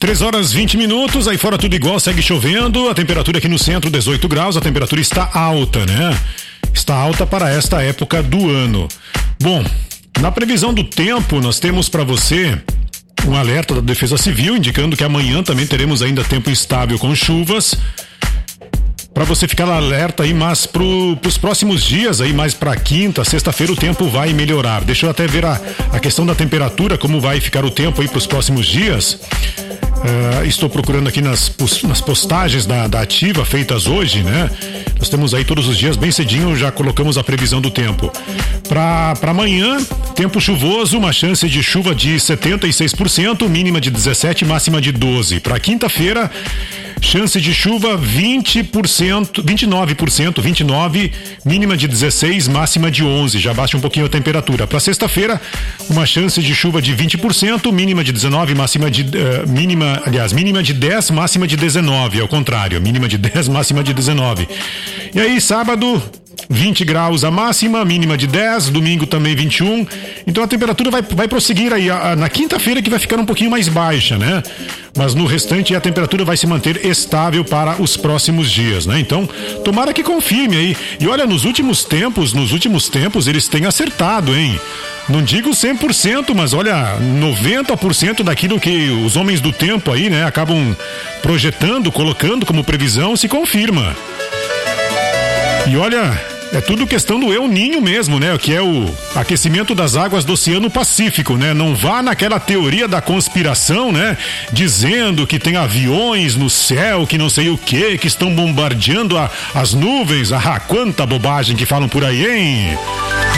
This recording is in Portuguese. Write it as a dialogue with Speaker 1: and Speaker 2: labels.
Speaker 1: 3h20, aí fora tudo igual, segue chovendo, a temperatura aqui no centro 18 graus, a temperatura está alta, né? Está alta para esta época do ano. Bom, na previsão do tempo, nós temos para você um alerta da Defesa Civil, indicando que amanhã também teremos ainda tempo instável com chuvas. Para você ficar alerta aí, mas pros próximos dias aí, mais para quinta, sexta-feira o tempo vai melhorar. Deixa eu até ver a questão da temperatura, como vai ficar o tempo aí pros próximos dias. Estou procurando aqui nas postagens da Ativa feitas hoje, né? Nós temos aí todos os dias, bem cedinho, já colocamos a previsão do tempo. Para amanhã, tempo chuvoso, uma chance de chuva de 76%, mínima de 17%, máxima de 12%. Para quinta-feira, chance de chuva 29%, 29%, mínima de 16%, máxima de 11%. Já baixa um pouquinho a temperatura. Para sexta-feira, uma chance de chuva de 20%, mínima de 19%, mínima de 10%, máxima de 19%. Ao contrário, mínima de 10%, máxima de 19%. E aí, sábado, 20 graus a máxima, mínima de 10, domingo também 21. Então a temperatura vai prosseguir aí na quinta-feira, que vai ficar um pouquinho mais baixa, né? Mas no restante a temperatura vai se manter estável para os próximos dias, né? Então, tomara que confirme aí. E olha, nos últimos tempos eles têm acertado, hein? Não digo 100%, mas olha, 90% daquilo que os homens do tempo aí, né, acabam projetando, colocando como previsão, se confirma. E olha, é tudo questão do El Niño mesmo, né? Que é o aquecimento das águas do Oceano Pacífico, né? Não vá naquela teoria da conspiração, né? Dizendo que tem aviões no céu, que não sei o que estão bombardeando as nuvens. Ah, quanta bobagem que falam por aí, hein?